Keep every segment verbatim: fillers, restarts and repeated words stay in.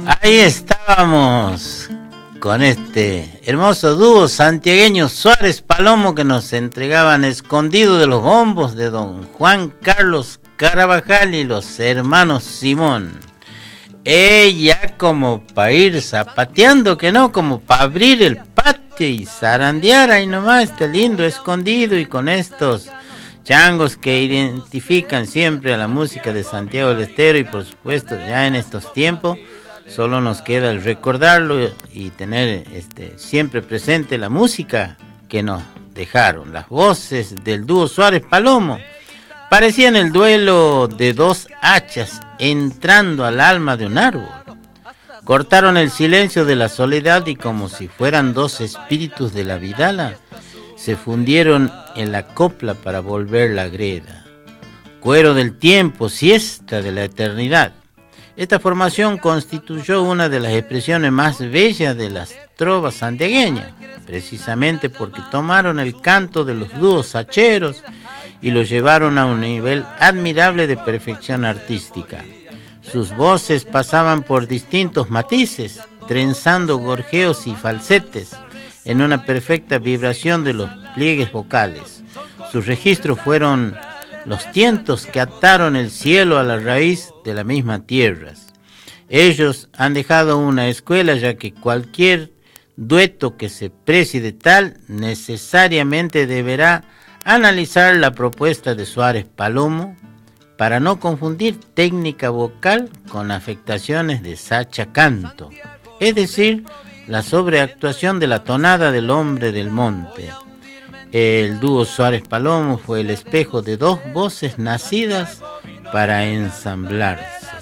Ahí estábamos con este hermoso dúo santiagueño Suárez Palomo que nos entregaban Escondido de los bombos de don Juan Carlos Carabajal y los hermanos Simón. Ella como para ir zapateando, que no, como para abrir el patio y zarandear ahí nomás este lindo Escondido, y con estos changos que identifican siempre a la música de Santiago del Estero. Y por supuesto ya en estos tiempos solo nos queda el recordarlo y tener este, siempre presente la música que nos dejaron. Las voces del dúo Suárez Palomo parecían el duelo de dos hachas entrando al alma de un árbol. Cortaron el silencio de la soledad y como si fueran dos espíritus de la vidala, se fundieron en la copla para volver la greda. Cuero del tiempo, siesta de la eternidad. Esta formación constituyó una de las expresiones más bellas de las trovas santiagueñas, precisamente porque tomaron el canto de los dúos hacheros y lo llevaron a un nivel admirable de perfección artística. Sus voces pasaban por distintos matices, trenzando gorjeos y falsetes en una perfecta vibración de los pliegues vocales. Sus registros fueron los tientos que ataron el cielo a la raíz de la misma tierra. Ellos han dejado una escuela, ya que cualquier dueto que se precie de tal necesariamente deberá analizar la propuesta de Suárez Palomo para no confundir técnica vocal con afectaciones de sacha canto, es decir, la sobreactuación de la tonada del hombre del monte. El dúo Suárez Palomo fue el espejo de dos voces nacidas para ensamblarse.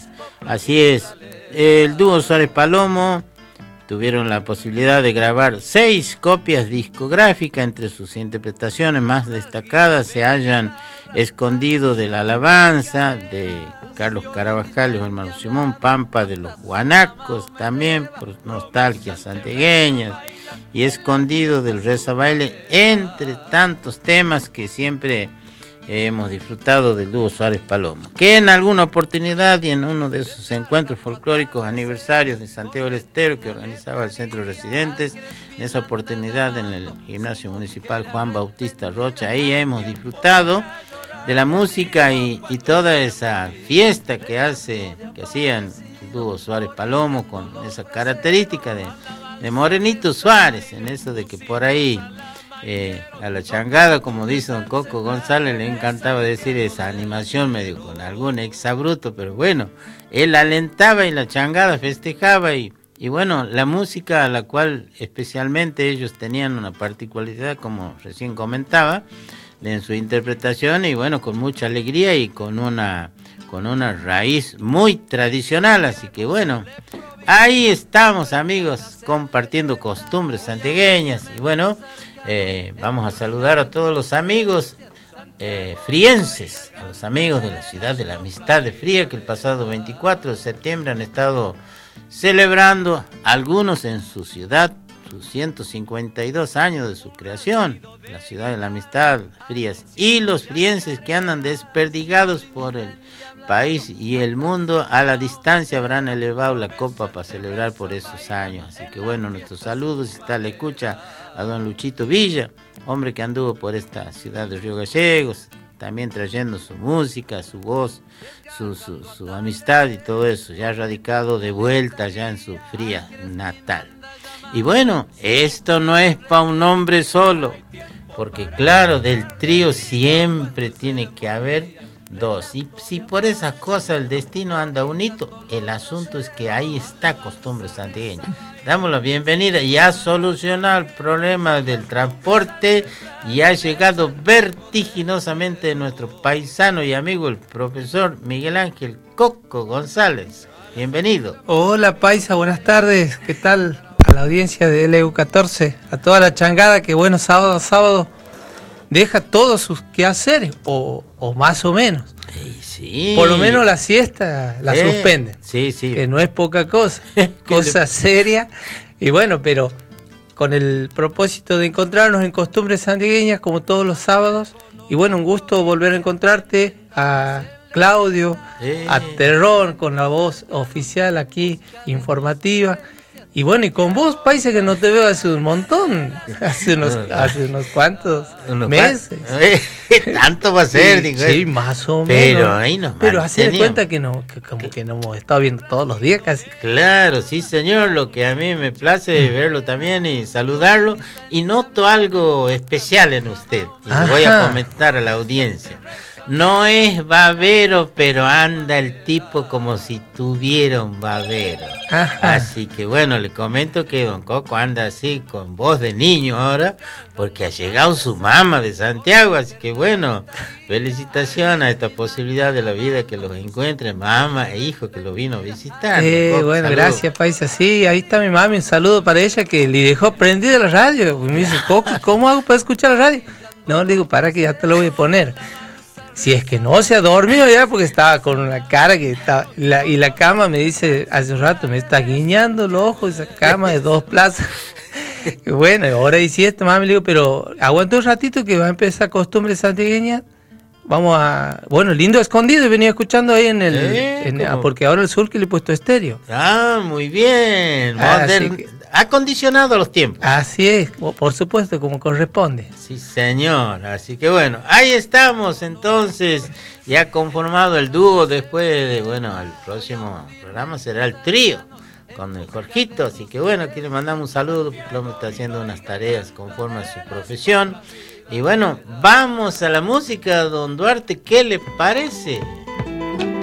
Así es, el dúo Suárez Palomo tuvieron la posibilidad de grabar seis copias discográficas. Entre sus interpretaciones más destacadas se hallan Escondido de la Alabanza, de Carlos Carabajal y los hermanos Simón, Pampa de los Guanacos, también por nostalgias santiagueñas, y Escondido del Reza Baile, entre tantos temas que siempre hemos disfrutado del dúo Suárez Palomo, que en alguna oportunidad y en uno de esos encuentros folclóricos aniversarios de Santiago del Estero que organizaba el Centro de Residentes, en esa oportunidad en el Gimnasio Municipal Juan Bautista Rocha, ahí hemos disfrutado de la música y, y toda esa fiesta que hace, que hacían el dúo Suárez Palomo, con esa característica de, de Morenito Suárez, en eso de que por ahí Eh, a la changada, como dice don Coco González, le encantaba decir esa animación medio con algún exabruto, pero bueno, él alentaba y la changada festejaba y, y bueno, la música a la cual especialmente ellos tenían una particularidad, como recién comentaba, en su interpretación, y bueno, con mucha alegría y con una, con una raíz muy tradicional. Así que bueno, ahí estamos, amigos, compartiendo costumbres santiagueñas. Y bueno, Eh, vamos a saludar a todos los amigos eh, frienses, a los amigos de la ciudad de la Amistad de Fría, que el pasado veinticuatro de septiembre han estado celebrando, algunos en su ciudad, sus ciento cincuenta y dos años de su creación, la ciudad de la Amistad Frías, y los frienses que andan desperdigados por el país y el mundo a la distancia habrán elevado la copa para celebrar por esos años. Así que bueno, nuestros saludos, si está, le escucha a don Luchito Villa, hombre que anduvo por esta ciudad de Río Gallegos, también trayendo su música, su voz, su, su, su amistad y todo eso, ya radicado de vuelta ya en su Fría natal. Y bueno, esto no es para un hombre solo, porque claro, del trío siempre tiene que haber dos. Y si por esas cosas el destino anda unito, el asunto es que ahí está Costumbre Santiagueña. Damos la bienvenida y ha solucionado el problema del transporte y ha llegado vertiginosamente nuestro paisano y amigo, el profesor Miguel Ángel Coco González. Bienvenido. Hola paisa, buenas tardes. ¿Qué tal? A la audiencia de L U catorce, a toda la changada que bueno, sábado a sábado deja todos sus quehaceres, o, o más o menos. Sí, sí. Por lo menos la siesta la eh, suspende. Sí, sí. Que no es poca cosa, cosa seria. Y bueno, pero con el propósito de encontrarnos en Costumbres Santiagueñas como todos los sábados. Y bueno, un gusto volver a encontrarte, a Claudio, eh. a Terrón con la voz oficial aquí, informativa. Y bueno, y con vos, paisa, que no te veo hace un montón, hace unos, hace unos cuantos unos meses. Cuantos, tanto va a ser, sí, digo. Sí, más o menos. Pero ahí nos Pero hace de cuenta que, no, que como que nos hemos estado viendo todos los días casi. Claro, sí señor, lo que a mí me place verlo también y saludarlo. Y noto algo especial en usted, y le voy a comentar a la audiencia. No es babero, pero anda el tipo como si tuviera un babero. Ajá. Así que bueno, le comento que don Coco anda así con voz de niño ahora, porque ha llegado su mamá de Santiago. Así que bueno, felicitaciones a esta posibilidad de la vida que los encuentre, mamá e hijo que lo vino a visitar. Eh, Coco, bueno, saludo. Gracias, paisa. Sí, ahí está mi mami, un saludo para ella que le dejó prendida la radio. Y me dice, Coco, ¿cómo hago para escuchar la radio? No, le digo, para que ya te lo voy a poner. Si es que no se ha dormido ya, porque estaba con una cara que estaba... La, y la cama me dice, hace un rato, me está guiñando los ojos, esa cama de dos plazas. Y bueno, ahora y siesta, mami, le digo, pero aguanta un ratito que va a empezar costumbre santiagueña. Vamos a... Bueno, lindo escondido, y venía escuchando ahí en el... ¿Eh? En, porque ahora el sur que le he puesto estéreo. Ah, muy bien. Modern... Que... Acondicionado a los tiempos. Así es, por supuesto, como corresponde. Sí, señor. Así que bueno, ahí estamos entonces, ya conformado el dúo. Después de, bueno, el próximo programa será el trío con el Jorgito. Así que bueno, aquí le mandamos un saludo, porque Plomo está haciendo unas tareas conforme a su profesión. Y bueno, vamos a la música, don Duarte, ¿qué le parece?